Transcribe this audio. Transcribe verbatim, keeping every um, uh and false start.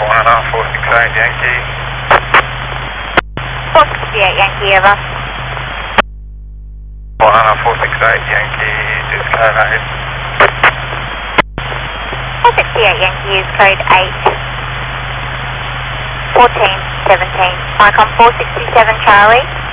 one and a half, four six eight Yankee. four sixty-eight Yankee, over. one and a half, four six eight Yankee, is code eight. four sixty-eight Yankee is code eight. fourteen seventeen. Micron four sixty-seven Charlie.